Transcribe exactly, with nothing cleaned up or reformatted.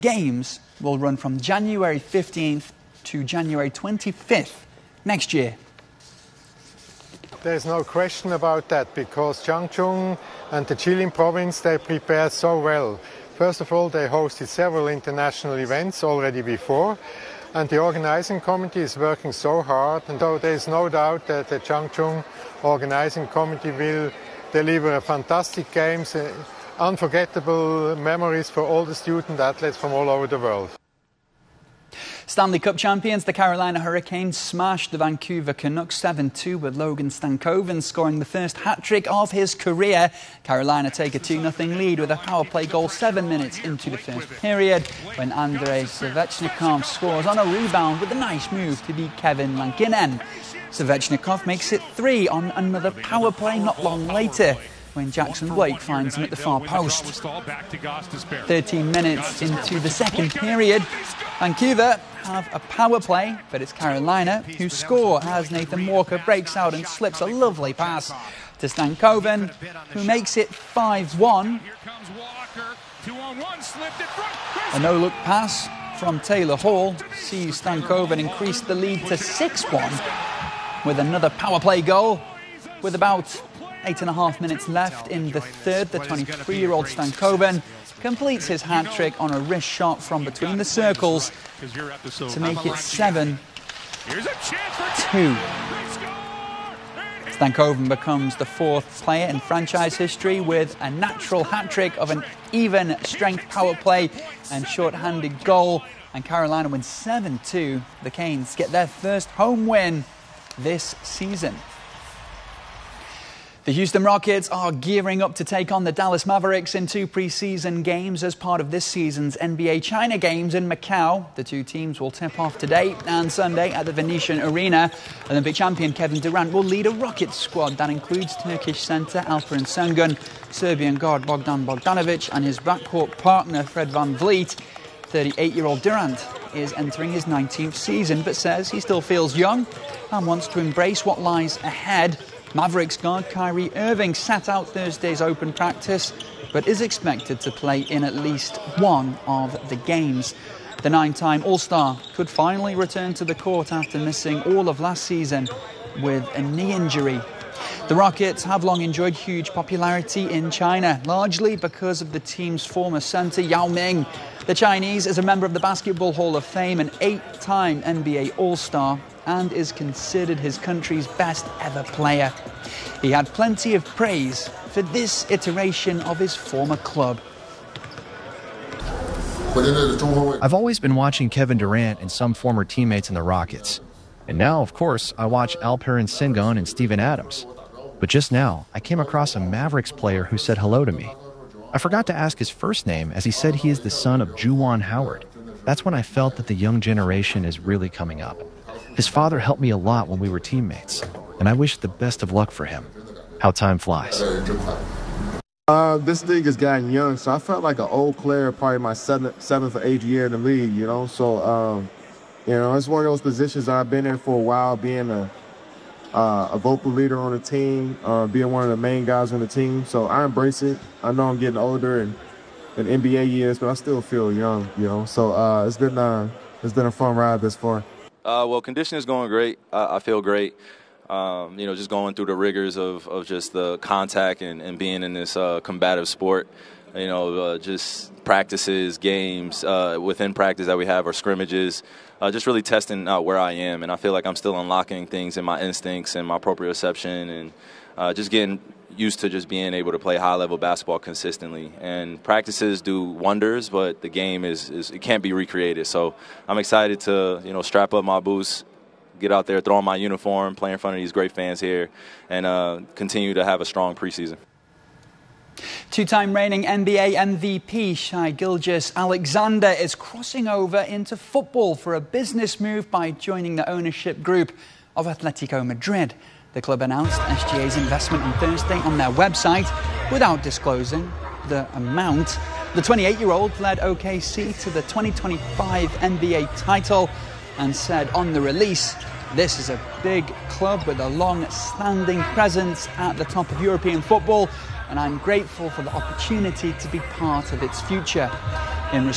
Games will run from January fifteenth to January twenty-fifth next year. There's no question about that, because Changchun and the Jilin province, they prepared so well. First of all, they hosted several international events already before, and the organizing committee is working so hard, and so there's no doubt that the Changchun organizing committee will deliver fantastic games, uh, unforgettable memories for all the student athletes from all over the world. Stanley Cup champions, the Carolina Hurricanes, smashed the Vancouver Canucks seven two with Logan Stankoven scoring the first hat-trick of his career. Carolina take a two nothing lead with a power play goal seven minutes into the first period when Andrei Svechnikov scores on a rebound with a nice move to beat Kevin Lankinen. Svechnikov makes it three on another power play not long later when Jackson Blake finds him at the far post. thirteen minutes into the second period, Vancouver have a power play, but it's Carolina who score as Nathan Walker breaks out and slips a lovely pass to Stankoven, who makes it five one. A no-look pass from Taylor Hall sees Stankoven increase the lead to six one with another power play goal. With about eight and a half minutes left in the third, the twenty-three-year-old Stankoven completes his hat-trick on a wrist shot from between the circles to make it seven two. Stankoven becomes the fourth player in franchise history with a natural hat-trick of an even-strength power play and short-handed goal, and Carolina wins seven two. The Canes get their first home win this season. The Houston Rockets are gearing up to take on the Dallas Mavericks in two preseason games as part of this season's N B A China Games in Macau. The two teams will tip off today and Sunday at the Venetian Arena. Olympic champion Kevin Durant will lead a Rockets squad that includes Turkish centre Alperen Sengun, Serbian guard Bogdan Bogdanovic and his backcourt partner Fred VanVleet. thirty-eight-year-old Durant is entering his nineteenth season but says he still feels young and wants to embrace what lies ahead. Mavericks guard Kyrie Irving sat out Thursday's open practice but is expected to play in at least one of the games. The nine-time All-Star could finally return to the court after missing all of last season with a knee injury. The Rockets have long enjoyed huge popularity in China, largely because of the team's former center Yao Ming. The Chinese is a member of the Basketball Hall of Fame, an eight-time N B A All-Star, and is considered his country's best ever player. He had plenty of praise for this iteration of his former club. I've always been watching Kevin Durant and some former teammates in the Rockets. And now, of course, I watch Alperen Sengun and Steven Adams. But just now, I came across a Mavericks player who said hello to me. I forgot to ask his first name, as he said he is the son of Juwan Howard. That's when I felt that the young generation is really coming up. His father helped me a lot when we were teammates, and I wish the best of luck for him. How time flies. Uh, this league has gotten young, so I felt like an old player, probably my seventh, seventh or eighth year in the league, you know. So, um, you know, it's one of those positions that I've been in for a while, being a uh, a vocal leader on the team, uh, being one of the main guys on the team. So I embrace it. I know I'm getting older and in N B A years, but I still feel young, you know. So uh, it's been uh, it's been a fun ride this far. Uh, well, conditioning is going great. I, I feel great. Um, you know, just going through the rigors of, of just the contact and, and being in this uh, combative sport. You know, uh, just practices, games, uh, within practice that we have, or scrimmages, uh, just really testing out where I am. And I feel like I'm still unlocking things in my instincts and my proprioception, and uh, just getting used to just being able to play high-level basketball consistently. And practices do wonders, but the game is, is it can't be recreated. So I'm excited to, you know, strap up my boots, get out there, throw on my uniform, play in front of these great fans here, and uh, continue to have a strong preseason. Two-time reigning N B A M V P Shai Gilgeous-Alexander is crossing over into football for a business move by joining the ownership group of Atletico Madrid. The club announced S G A's investment on Thursday on their website without disclosing the amount. The twenty-eight-year-old led O K C to the twenty twenty-five N B A title and said on the release, "This is a big club with a long-standing presence at the top of European football, and I'm grateful for the opportunity to be part of its future." In